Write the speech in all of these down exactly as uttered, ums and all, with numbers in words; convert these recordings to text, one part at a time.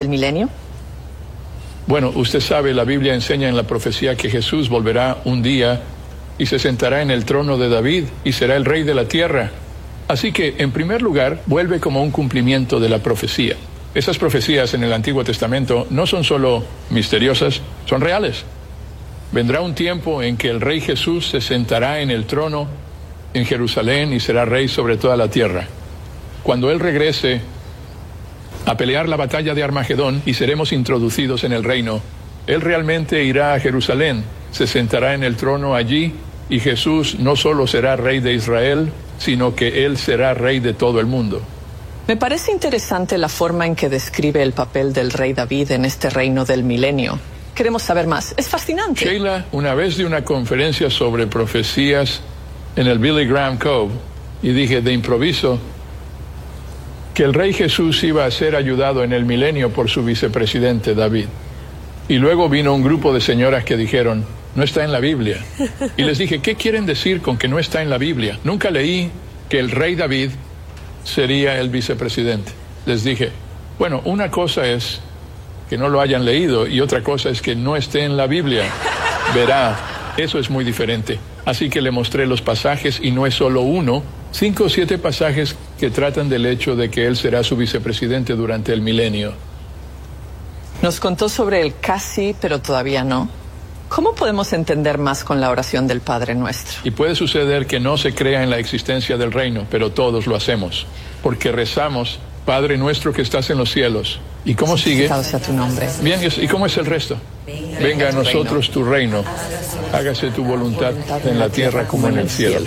milenio? Bueno, usted sabe, la Biblia enseña en la profecía que Jesús volverá un día y se sentará en el trono de David y será el rey de la tierra. Así que, en primer lugar, vuelve como un cumplimiento de la profecía. Esas profecías en el Antiguo Testamento no son solo misteriosas, son reales. Vendrá un tiempo en que el Rey Jesús se sentará en el trono en Jerusalén y será rey sobre toda la tierra. Cuando Él regrese a pelear la batalla de Armagedón y seremos introducidos en el reino, Él realmente irá a Jerusalén, se sentará en el trono allí y Jesús no solo será rey de Israel, sino que Él será rey de todo el mundo. Me parece interesante la forma en que describe el papel del rey David en este reino del milenio. Queremos saber más. Es fascinante. Sheila, una vez di una conferencia sobre profecías en el Billy Graham Cove y dije de improviso que el rey Jesús iba a ser ayudado en el milenio por su vicepresidente David. Y luego vino un grupo de señoras que dijeron, no está en la Biblia. Y les dije, ¿qué quieren decir con que no está en la Biblia? Nunca leí que el rey David sería el vicepresidente. Les dije, bueno, una cosa es que no lo hayan leído y otra cosa es que no esté en la Biblia. Verá, eso es muy diferente. Así que le mostré los pasajes y no es solo uno, cinco o siete pasajes que tratan del hecho de que él será su vicepresidente durante el milenio. Nos contó sobre el casi, pero todavía no. ¿Cómo podemos entender más con la oración del Padre Nuestro? Y puede suceder que no se crea en la existencia del reino, pero todos lo hacemos, porque rezamos, Padre Nuestro que estás en los cielos. ¿Y cómo sigue? Santificado sea tu nombre. Bien, ¿y cómo es el resto? Venga a nosotros tu reino, hágase tu voluntad en la tierra como en el cielo.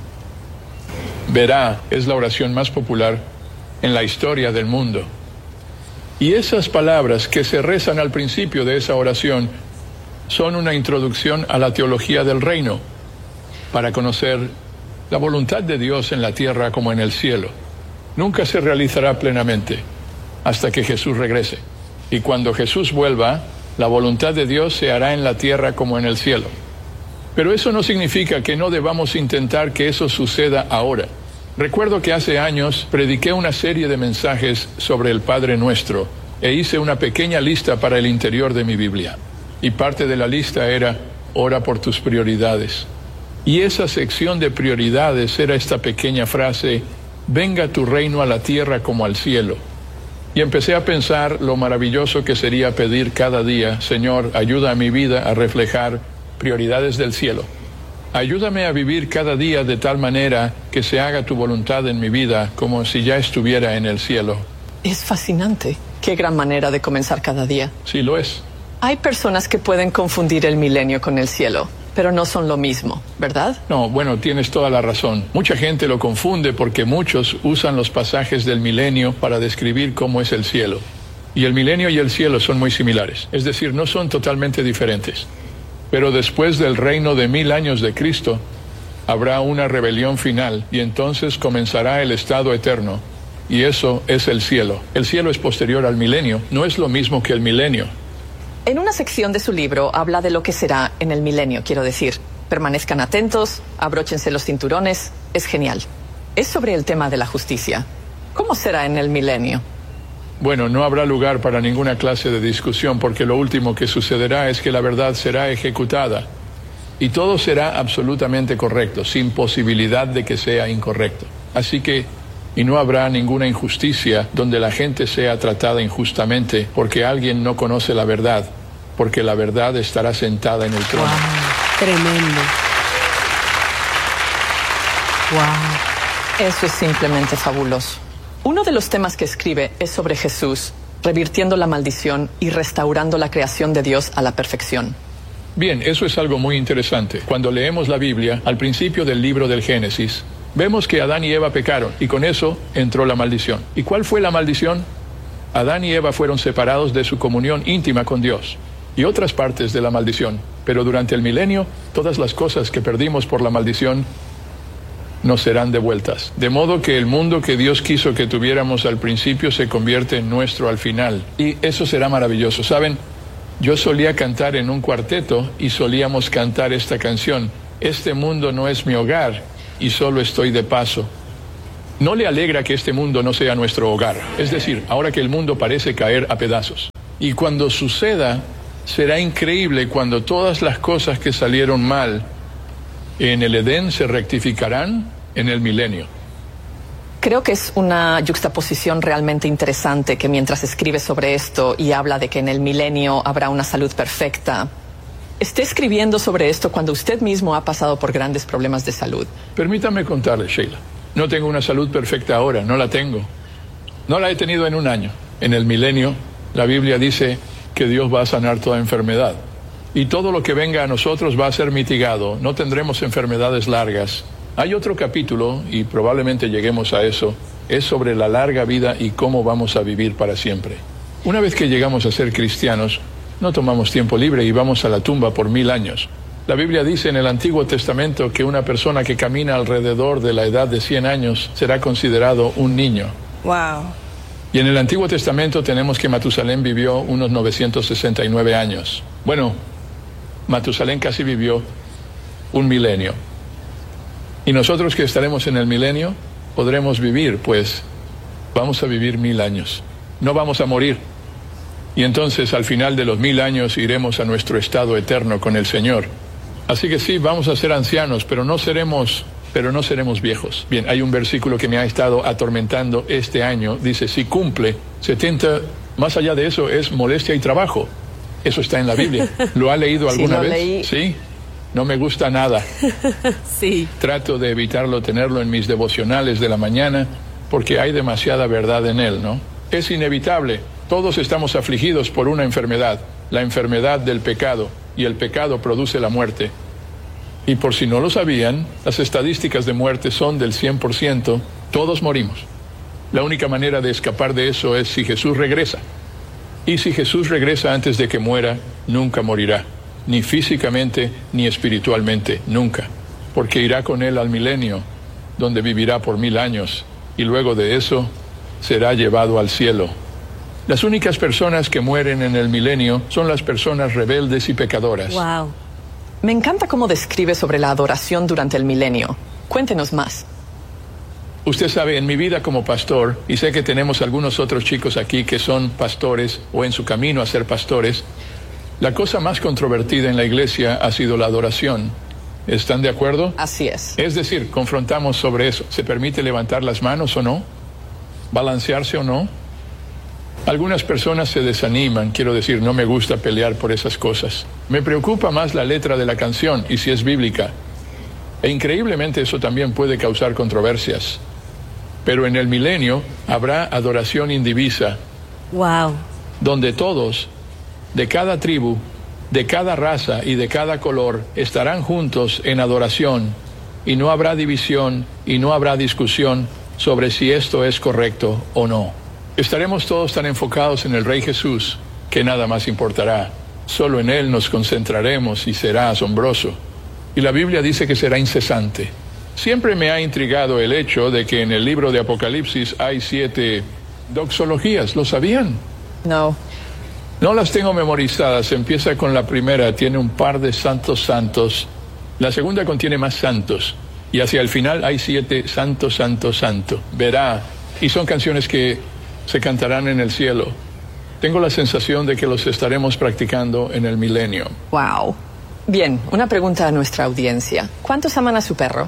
Verá, es la oración más popular en la historia del mundo. Y esas palabras que se rezan al principio de esa oración son una introducción a la teología del reino, para conocer la voluntad de Dios en la tierra como en el cielo. Nunca se realizará plenamente hasta que Jesús regrese. Y cuando Jesús vuelva, la voluntad de Dios se hará en la tierra como en el cielo. Pero eso no significa que no debamos intentar que eso suceda ahora. Recuerdo que hace años prediqué una serie de mensajes sobre el Padre Nuestro e hice una pequeña lista para el interior de mi Biblia. Y parte de la lista era, ora por tus prioridades. Y esa sección de prioridades era esta pequeña frase, venga tu reino a la tierra como al cielo. Y empecé a pensar lo maravilloso que sería pedir cada día, Señor, ayuda a mi vida a reflejar prioridades del cielo. Ayúdame a vivir cada día de tal manera que se haga tu voluntad en mi vida como si ya estuviera en el cielo. Es fascinante. Qué gran manera de comenzar cada día. Sí, lo es. Hay personas que pueden confundir el milenio con el cielo, pero no son lo mismo, ¿verdad? No, bueno, tienes toda la razón. Mucha gente lo confunde porque muchos usan los pasajes del milenio para describir cómo es el cielo. Y el milenio y el cielo son muy similares, es decir, no son totalmente diferentes. Pero después del reino de mil años de Cristo, habrá una rebelión final y entonces comenzará el estado eterno. Y eso es el cielo. El cielo es posterior al milenio, no es lo mismo que el milenio. En una sección de su libro habla de lo que será en el milenio, quiero decir. Permanezcan atentos, abróchense los cinturones, es genial. Es sobre el tema de la justicia. ¿Cómo será en el milenio? Bueno, no habrá lugar para ninguna clase de discusión porque lo último que sucederá es que la verdad será ejecutada y todo será absolutamente correcto, sin posibilidad de que sea incorrecto. Así que, y no habrá ninguna injusticia donde la gente sea tratada injustamente porque alguien no conoce la verdad, porque la verdad estará sentada en el trono. Wow, tremendo. Wow. Eso es simplemente fabuloso. Uno de los temas que escribe es sobre Jesús, revirtiendo la maldición y restaurando la creación de Dios a la perfección. Bien, eso es algo muy interesante. Cuando leemos la Biblia, al principio del libro del Génesis, vemos que Adán y Eva pecaron y con eso entró la maldición. ¿Y cuál fue la maldición? Adán y Eva fueron separados de su comunión íntima con Dios y otras partes de la maldición. Pero durante el milenio, todas las cosas que perdimos por la maldición nos serán devueltas. De modo que el mundo que Dios quiso que tuviéramos al principio se convierte en nuestro al final. Y eso será maravilloso. ¿Saben? Yo solía cantar en un cuarteto y solíamos cantar esta canción. Este mundo no es mi hogar y solo estoy de paso. ¿No le alegra que este mundo no sea nuestro hogar? Es decir, ahora que el mundo parece caer a pedazos. Y cuando suceda, será increíble cuando todas las cosas que salieron mal en el Edén se rectificarán en el milenio. Creo que es una yuxtaposición realmente interesante que mientras escribe sobre esto y habla de que en el milenio habrá una salud perfecta, esté escribiendo sobre esto cuando usted mismo ha pasado por grandes problemas de salud. Permítame contarle, Sheila. No tengo una salud perfecta ahora, no la tengo. No la he tenido en un año. En el milenio, la Biblia dice que Dios va a sanar toda enfermedad. Y todo lo que venga a nosotros va a ser mitigado. No tendremos enfermedades largas. Hay otro capítulo, y probablemente lleguemos a eso, es sobre la larga vida y cómo vamos a vivir para siempre. Una vez que llegamos a ser cristianos, no tomamos tiempo libre y vamos a la tumba por mil años. La Biblia dice en el Antiguo Testamento que una persona que camina alrededor de la edad de cien años será considerado un niño. Wow. Y en el Antiguo Testamento tenemos que Matusalén vivió unos novecientos sesenta y nueve años. Bueno, Matusalén casi vivió un milenio. Y nosotros que estaremos en el milenio, podremos vivir, pues, vamos a vivir mil años. No vamos a morir. Y entonces, al final de los mil años, iremos a nuestro estado eterno con el Señor. Así que sí, vamos a ser ancianos, pero no seremos, pero no seremos viejos. Bien, hay un versículo que me ha estado atormentando este año. Dice, si cumple setenta, más allá de eso, es molestia y trabajo. Eso está en la Biblia. ¿Lo ha leído alguna sí, lo vez? Leí. Sí. No me gusta nada. Sí. Trato de evitarlo, tenerlo en mis devocionales de la mañana, porque hay demasiada verdad en él, ¿no? Es inevitable. Todos estamos afligidos por una enfermedad, la enfermedad del pecado, y el pecado produce la muerte. Y por si no lo sabían, las estadísticas de muerte son del cien por ciento. Todos morimos. La única manera de escapar de eso es si Jesús regresa. Y si Jesús regresa antes de que muera, nunca morirá. Ni físicamente, ni espiritualmente, nunca. Porque irá con él al milenio, donde vivirá por mil años, y luego de eso será llevado al cielo. Las únicas personas que mueren en el milenio son las personas rebeldes y pecadoras. Wow. Me encanta cómo describe sobre la adoración durante el milenio. Cuéntenos más. Usted sabe, en mi vida como pastor, y sé que tenemos algunos otros chicos aquí que son pastores o en su camino a ser pastores, la cosa más controvertida en la iglesia ha sido la adoración. ¿Están de acuerdo? Así es. Es decir, confrontamos sobre eso. ¿Se permite levantar las manos o no? ¿Balancearse o no? Algunas personas se desaniman, quiero decir, no me gusta pelear por esas cosas. Me preocupa más la letra de la canción y si es bíblica. E increíblemente eso también puede causar controversias. Pero en el milenio habrá adoración indivisa. Wow. Donde todos, de cada tribu, de cada raza y de cada color, estarán juntos en adoración, y no habrá división y no habrá discusión sobre si esto es correcto o no. Estaremos todos tan enfocados en el Rey Jesús que nada más importará. Solo en Él nos concentraremos y será asombroso. Y la Biblia dice que será incesante. Siempre me ha intrigado el hecho de que en el libro de Apocalipsis hay siete doxologías. ¿Lo sabían? No. No las tengo memorizadas. Empieza con la primera, tiene un par de santos santos. La segunda contiene más santos. Y hacia el final hay siete santo, santo, santo. Verá. Y son canciones que se cantarán en el cielo. Tengo la sensación de que los estaremos practicando en el milenio. Wow. Bien, una pregunta a nuestra audiencia. ¿Cuántos aman a su perro?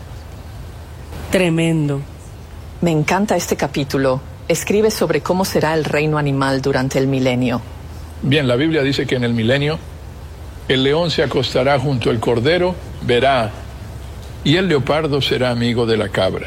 Tremendo. Me encanta este capítulo. Escribe sobre cómo será el reino animal durante el milenio. Bien, la Biblia dice que en el milenio el león se acostará junto al cordero, verá, y el leopardo será amigo de la cabra.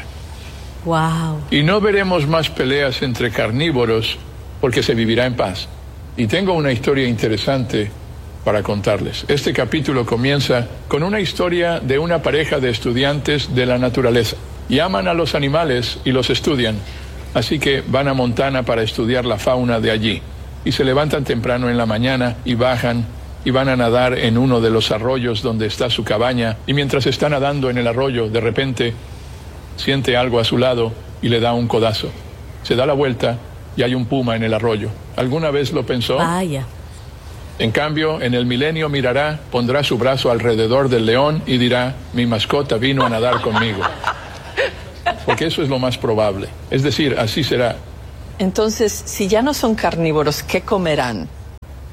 Wow. Y no veremos más peleas entre carnívoros porque se vivirá en paz. Y tengo una historia interesante para contarles. Este capítulo comienza con una historia de una pareja de estudiantes de la naturaleza. Y aman a los animales y los estudian. Así que van a Montana para estudiar la fauna de allí. Y se levantan temprano en la mañana y bajan y van a nadar en uno de los arroyos donde está su cabaña. Y mientras está nadando en el arroyo, de repente siente algo a su lado y le da un codazo. Se da la vuelta y hay un puma en el arroyo. ¿Alguna vez lo pensó? Vaya. En cambio, en el milenio mirará, pondrá su brazo alrededor del león y dirá, mi mascota vino a nadar conmigo. Porque eso es lo más probable. Es decir, así será. Entonces, si ya no son carnívoros, ¿qué comerán?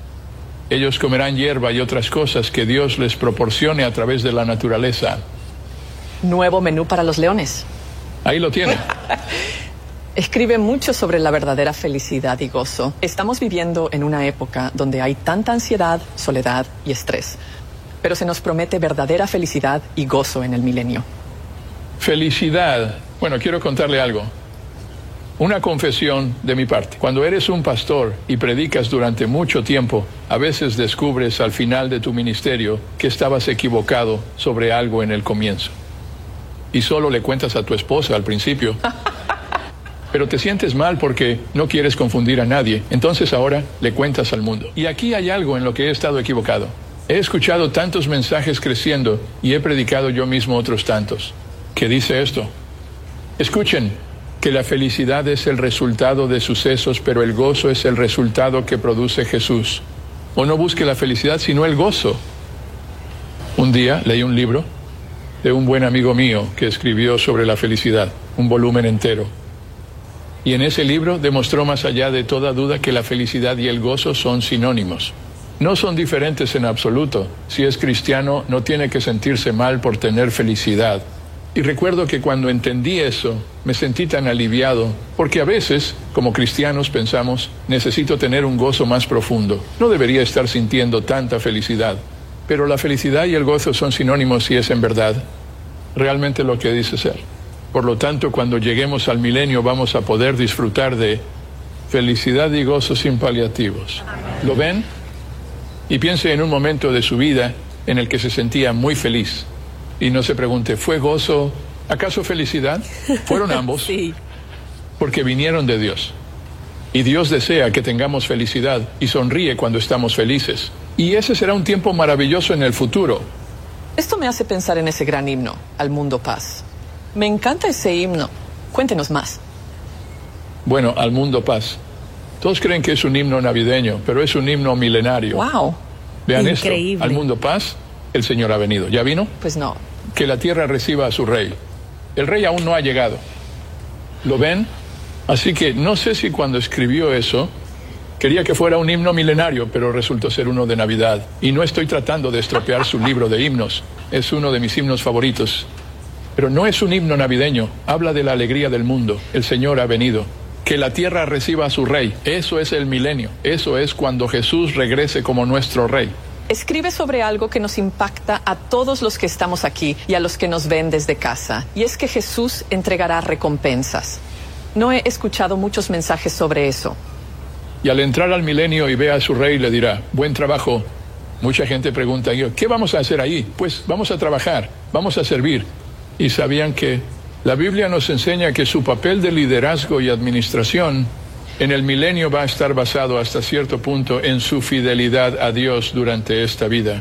Ellos comerán hierba y otras cosas que Dios les proporcione a través de la naturaleza. Nuevo menú para los leones. Ahí lo tiene. Escribe mucho sobre la verdadera felicidad y gozo. Estamos viviendo en una época donde hay tanta ansiedad, soledad y estrés. Pero se nos promete verdadera felicidad y gozo en el milenio. Felicidad. Bueno, quiero contarle algo. Una confesión de mi parte. Cuando eres un pastor y predicas durante mucho tiempo, a veces descubres al final de tu ministerio que estabas equivocado sobre algo en el comienzo. Y solo le cuentas a tu esposa al principio. Pero te sientes mal porque no quieres confundir a nadie. Entonces ahora le cuentas al mundo. Y aquí hay algo en lo que he estado equivocado. He escuchado tantos mensajes creciendo y he predicado yo mismo otros tantos. ¿Qué dice esto? Escuchen, que la felicidad es el resultado de sucesos, pero el gozo es el resultado que produce Jesús. O no busque la felicidad, sino el gozo. Un día leí un libro de un buen amigo mío que escribió sobre la felicidad, un volumen entero. Y en ese libro demostró más allá de toda duda que la felicidad y el gozo son sinónimos. No son diferentes en absoluto. Si es cristiano, no tiene que sentirse mal por tener felicidad. Y recuerdo que cuando entendí eso, me sentí tan aliviado, porque a veces, como cristianos, pensamos, necesito tener un gozo más profundo. No debería estar sintiendo tanta felicidad. Pero la felicidad y el gozo son sinónimos si es en verdad realmente lo que dice ser. Por lo tanto, cuando lleguemos al milenio vamos a poder disfrutar de felicidad y gozo sin paliativos. ¿Lo ven? Y piense en un momento de su vida en el que se sentía muy feliz. Y no se pregunte, ¿fue gozo? ¿Acaso felicidad? Fueron ambos. Sí. Porque vinieron de Dios. Y Dios desea que tengamos felicidad y sonríe cuando estamos felices. Y ese será un tiempo maravilloso en el futuro. Esto me hace pensar en ese gran himno, Al Mundo Paz. Me encanta ese himno. Cuéntenos más. Bueno, Al Mundo Paz. Todos creen que es un himno navideño, pero es un himno milenario. ¡Wow! Vean Increíble. esto. Al mundo paz, el Señor ha venido. ¿Ya vino? Pues no. Que la tierra reciba a su rey. El rey aún no ha llegado. ¿Lo ven? Así que no sé si cuando escribió eso quería que fuera un himno milenario, pero resultó ser uno de Navidad. Y no estoy tratando de estropear su libro de himnos. Es uno de mis himnos favoritos. Pero no es un himno navideño. Habla de la alegría del mundo. El Señor ha venido. Que la tierra reciba a su rey. Eso es el milenio. Eso es cuando Jesús regrese como nuestro rey. Escribe sobre algo que nos impacta a todos los que estamos aquí y a los que nos ven desde casa. Y es que Jesús entregará recompensas. No he escuchado muchos mensajes sobre eso. Y al entrar al milenio y vea a su rey, le dirá, buen trabajo. Mucha gente pregunta, ¿qué vamos a hacer ahí? Pues vamos a trabajar, vamos a servir. Y sabían que la Biblia nos enseña que su papel de liderazgo y administración en el milenio va a estar basado hasta cierto punto en su fidelidad a Dios durante esta vida.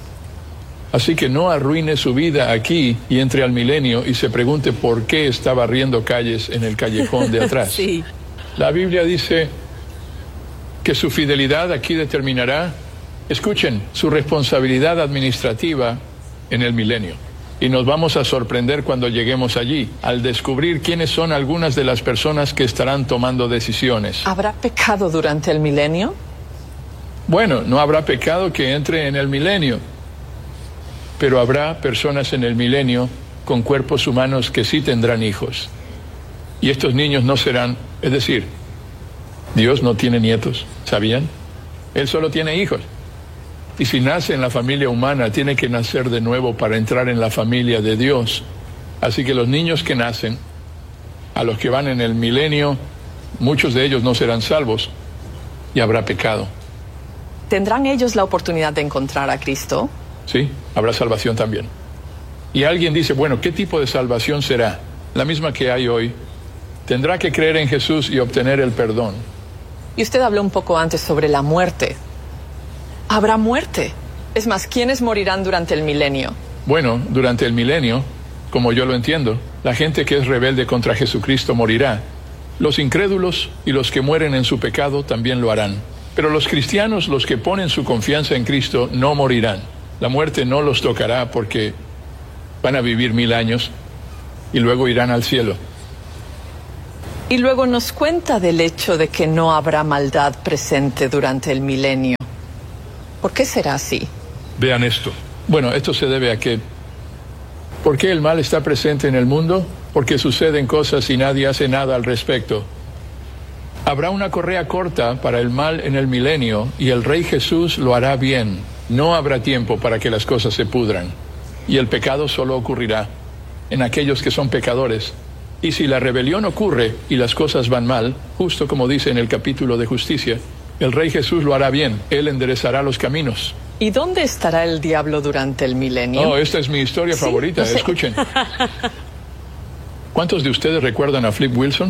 Así que no arruine su vida aquí y entre al milenio y se pregunte por qué está barriendo calles en el callejón de atrás. Sí. La Biblia dice que su fidelidad aquí determinará, escuchen, su responsabilidad administrativa en el milenio. Y nos vamos a sorprender cuando lleguemos allí, al descubrir quiénes son algunas de las personas que estarán tomando decisiones. ¿Habrá pecado durante el milenio? Bueno, no habrá pecado que entre en el milenio, pero habrá personas en el milenio con cuerpos humanos que sí tendrán hijos. Y estos niños no serán, es decir, Dios no tiene nietos, ¿sabían? Él solo tiene hijos. Y si nace en la familia humana, tiene que nacer de nuevo para entrar en la familia de Dios. Así que los niños que nacen, a los que van en el milenio, muchos de ellos no serán salvos y habrá pecado. ¿Tendrán ellos la oportunidad de encontrar a Cristo? Sí, habrá salvación también. Y alguien dice, bueno, ¿qué tipo de salvación será? La misma que hay hoy. Tendrá que creer en Jesús y obtener el perdón. Y usted habló un poco antes sobre la muerte. Habrá muerte. Es más, ¿quiénes morirán durante el milenio? Bueno, durante el milenio, como yo lo entiendo, la gente que es rebelde contra Jesucristo morirá. Los incrédulos y los que mueren en su pecado también lo harán. Pero los cristianos, los que ponen su confianza en Cristo, no morirán. La muerte no los tocará porque van a vivir mil años y luego irán al cielo. Y luego nos cuenta del hecho de que no habrá maldad presente durante el milenio. ¿Por qué será así? Vean esto. Bueno, esto se debe a que... ¿Por qué el mal está presente en el mundo? Porque suceden cosas y nadie hace nada al respecto. Habrá una correa corta para el mal en el milenio y el Rey Jesús lo hará bien. No habrá tiempo para que las cosas se pudran. Y el pecado solo ocurrirá en aquellos que son pecadores. Y si la rebelión ocurre y las cosas van mal, justo como dice en el capítulo de justicia, el Rey Jesús lo hará bien. Él enderezará los caminos. ¿Y dónde estará el diablo durante el milenio? Oh, esta es mi historia ¿Sí? favorita. No sé. Escuchen. ¿Cuántos de ustedes recuerdan a Flip Wilson?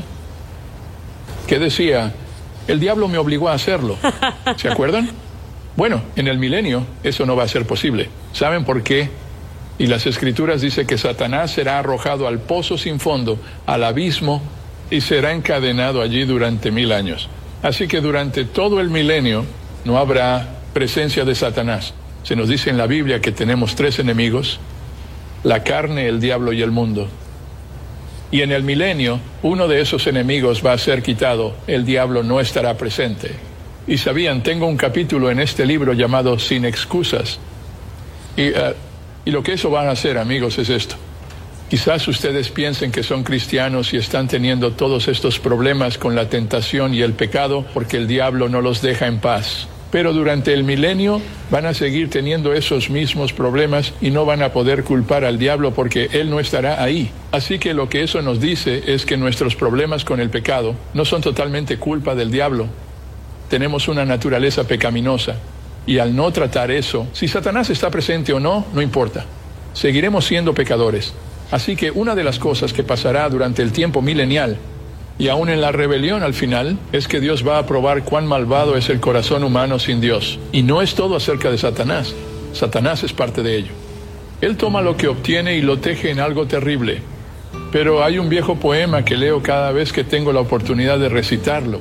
Que decía, el diablo me obligó a hacerlo. ¿Se acuerdan? Bueno, en el milenio eso no va a ser posible. ¿Saben por qué? Y las Escrituras dicen que Satanás será arrojado al pozo sin fondo, al abismo, y será encadenado allí durante mil años. Así que durante todo el milenio no habrá presencia de Satanás. Se nos dice en la Biblia que tenemos tres enemigos: la carne, el diablo y el mundo. Y en el milenio, uno de esos enemigos va a ser quitado, el diablo no estará presente. Y sabían, tengo un capítulo en este libro llamado Sin Excusas. Y, uh, y lo que eso va a hacer, amigos, es esto. Quizás ustedes piensen que son cristianos y están teniendo todos estos problemas con la tentación y el pecado porque el diablo no los deja en paz. Pero durante el milenio van a seguir teniendo esos mismos problemas y no van a poder culpar al diablo porque él no estará ahí. Así que lo que eso nos dice es que nuestros problemas con el pecado no son totalmente culpa del diablo. Tenemos una naturaleza pecaminosa y al no tratar eso, si Satanás está presente o no, no importa. Seguiremos siendo pecadores. Así que una de las cosas que pasará durante el tiempo milenial y aún en la rebelión al final, es que Dios va a probar cuán malvado es el corazón humano sin Dios. Y no es todo acerca de Satanás. Satanás es parte de ello. Él toma lo que obtiene y lo teje en algo terrible. Pero hay un viejo poema que leo cada vez que tengo la oportunidad de recitarlo.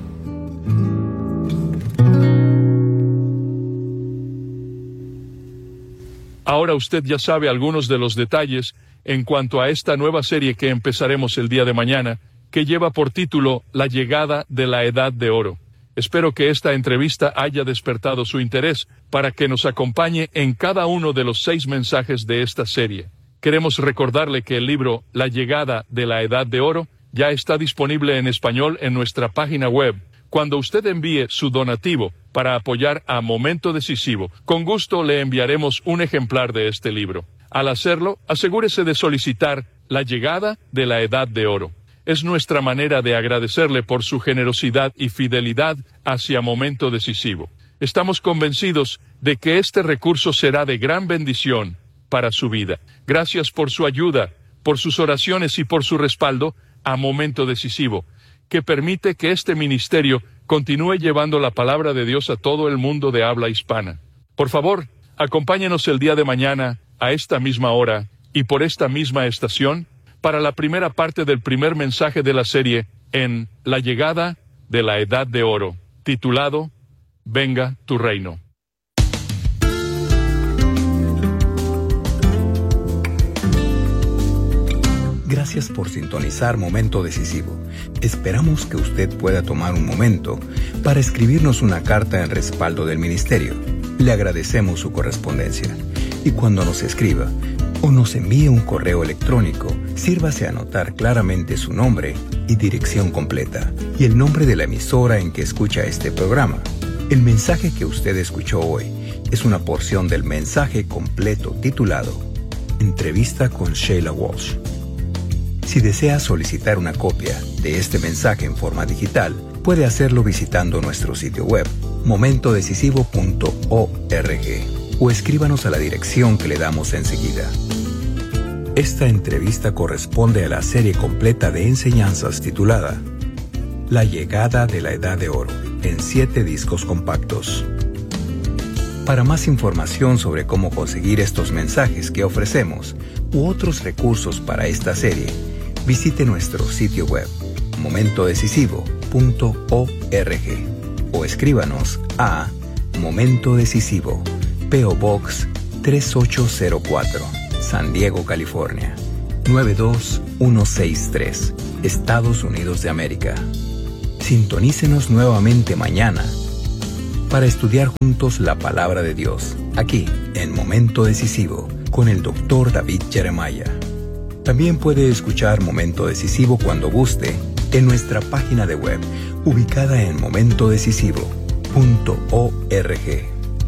Ahora usted ya sabe algunos de los detalles en cuanto a esta nueva serie que empezaremos el día de mañana, que lleva por título La llegada de la Edad de Oro. Espero que esta entrevista haya despertado su interés para que nos acompañe en cada uno de los seis mensajes de esta serie. Queremos recordarle que el libro La llegada de la Edad de Oro ya está disponible en español en nuestra página web. Cuando usted envíe su donativo para apoyar a Momento Decisivo, con gusto le enviaremos un ejemplar de este libro. Al hacerlo, asegúrese de solicitar La llegada de la Edad de Oro. Es nuestra manera de agradecerle por su generosidad y fidelidad hacia Momento Decisivo. Estamos convencidos de que este recurso será de gran bendición para su vida. Gracias por su ayuda, por sus oraciones y por su respaldo a Momento Decisivo, que permite que este ministerio continúe llevando la palabra de Dios a todo el mundo de habla hispana. Por favor, acompáñenos el día de mañana a esta misma hora y por esta misma estación para la primera parte del primer mensaje de la serie en La llegada de la Edad de Oro, titulado Venga tu reino. Gracias por sintonizar Momento Decisivo. Esperamos que usted pueda tomar un momento para escribirnos una carta en respaldo del ministerio. Le agradecemos su correspondencia. Y cuando nos escriba o nos envíe un correo electrónico, sírvase a anotar claramente su nombre y dirección completa y el nombre de la emisora en que escucha este programa. El mensaje que usted escuchó hoy es una porción del mensaje completo titulado Entrevista con Sheila Walsh. Si desea solicitar una copia de este mensaje en forma digital, puede hacerlo visitando nuestro sitio web, momento decisivo punto org, o escríbanos a la dirección que le damos enseguida. Esta entrevista corresponde a la serie completa de enseñanzas titulada La llegada de la Edad de Oro, en siete discos compactos. Para más información sobre cómo conseguir estos mensajes que ofrecemos u otros recursos para esta serie, visite nuestro sitio web, momento decisivo punto org, o escríbanos a Momento Decisivo, P O Box tres ocho cero cuatro, San Diego, California, nueve dos uno seis tres, Estados Unidos de América. Sintonícenos nuevamente mañana para estudiar juntos la palabra de Dios, aquí en Momento Decisivo, con el doctor David Jeremiah. También puede escuchar Momento Decisivo cuando guste en nuestra página de web, ubicada en momento decisivo punto org.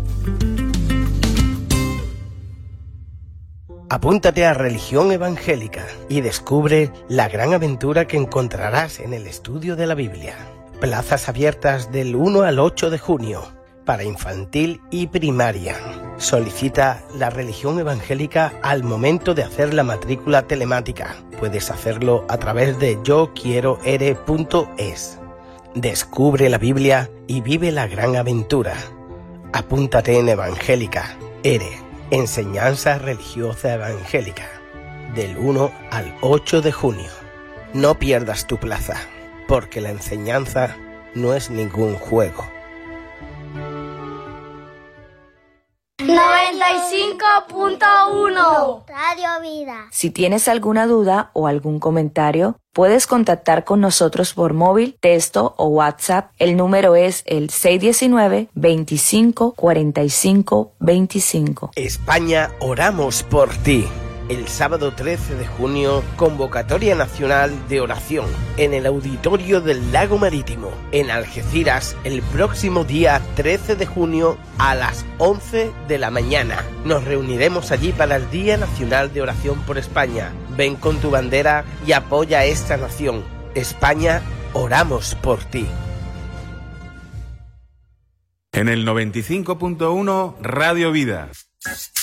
Apúntate a Religión Evangélica y descubre la gran aventura que encontrarás en el estudio de la Biblia. Plazas abiertas del uno al ocho de junio para infantil y primaria. Solicita la Religión Evangélica al momento de hacer la matrícula telemática. Puedes hacerlo a través de yo quiero ere punto es. Descubre la Biblia y vive la gran aventura. Apúntate en Evangélica, ERE, Enseñanza Religiosa Evangélica, del uno al ocho de junio. No pierdas tu plaza, porque la enseñanza no es ningún juego. noventa y cinco punto uno Radio Vida. Si tienes alguna duda o algún comentario, puedes contactar con nosotros por móvil, texto o WhatsApp. El número es el seis uno nueve, veinticinco, cuarenta y cinco, veinticinco. España, oramos por ti. El sábado trece de junio, convocatoria nacional de oración en el auditorio del Lago Marítimo, en Algeciras, el próximo día trece de junio a las once de la mañana. Nos reuniremos allí para el Día Nacional de Oración por España. Ven con tu bandera y apoya a esta nación. España, oramos por ti. En el noventa y cinco punto uno Radio Vida.